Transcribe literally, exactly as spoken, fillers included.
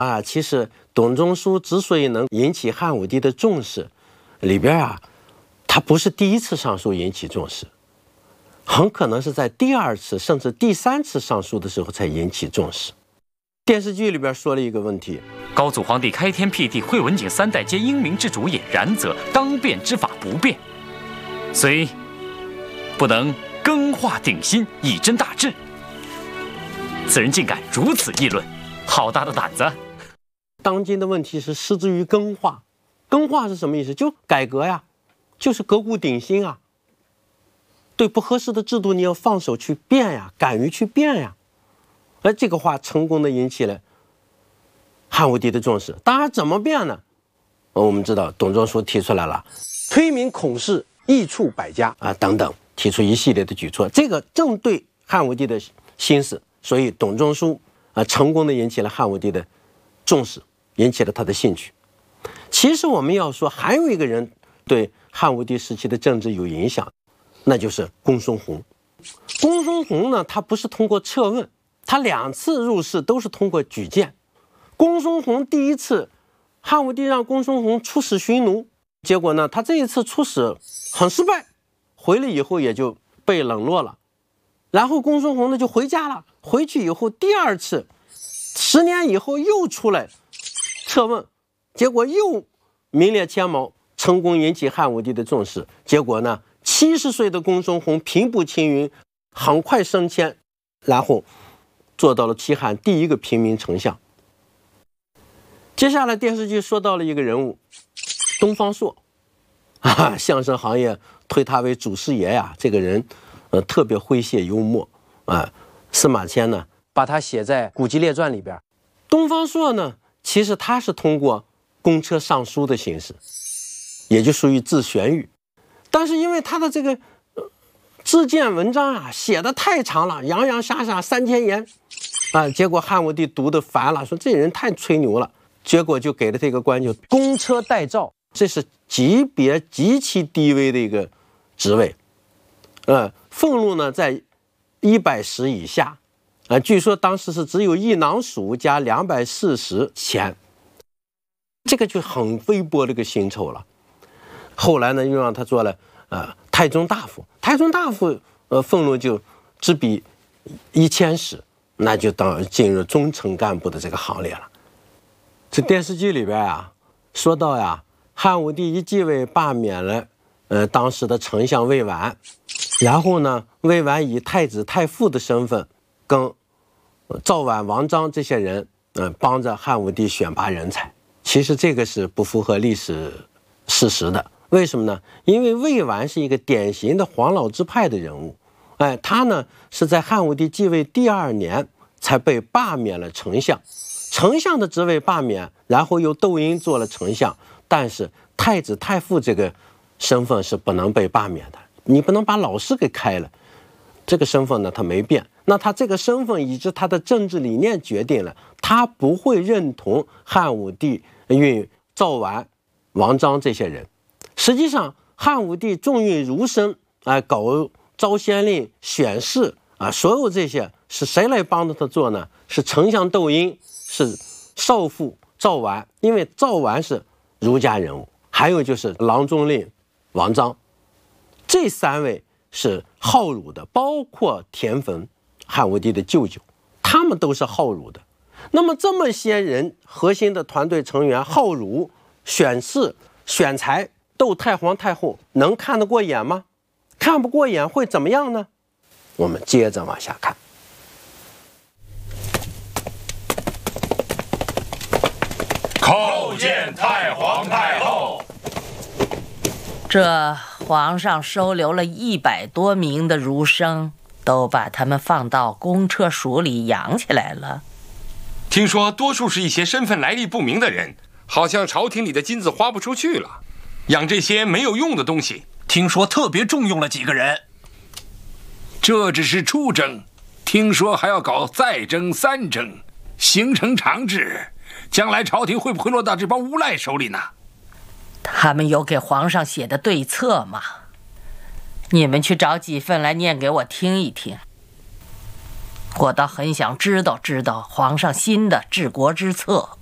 啊，其实董仲舒之所以能引起汉武帝的重视，里边啊，他不是第一次上书引起重视，很可能是在第二次甚至第三次上书的时候才引起重视。电视剧里边说了一个问题： 高祖皇帝开天辟地，惠文景三代皆英明之主也，然则当变之法不变，虽不能更化鼎新，以真大治。此人竟敢如此议论，好大的胆子！ 当今的问题是失之于更化，更化是什么意思？就改革呀，就是革故鼎新啊。对不合适的制度，你要放手去变呀，敢于去变呀。而这个话成功的引起了汉武帝的重视。当然，怎么变呢？我们知道董仲舒提出来了，推民孔氏，益处百家啊等等，提出一系列的举措，这个正对汉武帝的心思。所以董仲舒啊，成功的引起了汉武帝的重视，引起了他的兴趣。其实我们要说，还有一个人对汉武帝时期的政治有影响，那就是公孙弘。公孙弘呢，他不是通过策问，他两次入仕都是通过举荐。公孙弘第一次，汉武帝让公孙弘出使匈奴，结果呢，他这一次出使很失败，回来以后也就被冷落了。然后公孙弘呢就回家了，回去以后第二次，十年以后又出来策问，结果又名列前茅，成功引起汉武帝的重视。结果呢，七十岁的公孙弘平步青云，很快升迁，然后做到了西汉第一个平民丞相。接下来电视剧说到了一个人物，东方朔，啊，相声行业推他为祖师爷呀。这个人，呃，特别诙谐幽默啊。司马迁呢，把他写在《古籍列传》里边。东方朔呢，其实他是通过公车上书的形式，也就属于自选语。但是因为他的这个、呃、自荐文章啊，写的太长了，洋洋洒洒三千言啊，结果汉武帝读得烦了，说这人太吹牛了，结果就给了这个官就公车代诏，这是级别极其低微的一个职位，呃，俸禄呢在一百石以下，啊、呃，据说当时是只有一囊黍加两百四十钱，这个就很微薄的一个薪酬了。后来呢，又让他做了呃太中大夫，太中大夫呃俸禄就只比一千石，那就当进入中层干部的这个行列了。这电视剧里边啊，说到呀，汉武帝一继位罢免了呃当时的丞相魏绾，然后呢，魏绾以太子太傅的身份跟赵绾、王章这些人嗯、呃、帮着汉武帝选拔人才。其实这个是不符合历史事实的。为什么呢？因为魏绾是一个典型的黄老之派的人物，哎，他呢是在汉武帝继位第二年才被罢免了丞相，丞相的职位罢免，然后又窦婴做了丞相，但是太子太傅这个身份是不能被罢免的，你不能把老师给开了，这个身份呢他没变，那他这个身份以及他的政治理念决定了，他不会认同汉武帝运赵绾、王章这些人。实际上，汉武帝重用儒生啊、呃，搞招先令、选士啊，所有这些是谁来帮着他做呢？是丞相窦婴，是少傅赵绾，因为赵绾是儒家人物，还有就是郎中令王章，这三位是好儒的，包括田汾，汉武帝的舅舅，他们都是好儒的。那么这么些人核心的团队成员好儒、选士、选才，斗太皇太后，能看得过眼吗？看不过眼会怎么样呢？我们接着往下看。 叩见太皇太后。 这皇上收留了一百多名的儒生，都把他们放到公车署里养起来了。 听说多数是一些身份来历不明的人，好像朝廷里的金子花不出去了，养这些没有用的东西。 听说特别重用了几个人。 这只是初征，听说还要搞再征、三征，形成长制，将来朝廷会不会落到这帮无赖手里呢？ 他们有给皇上写的对策吗？你们去找几份来念给我听一听。我倒很想知道知道皇上新的治国之策。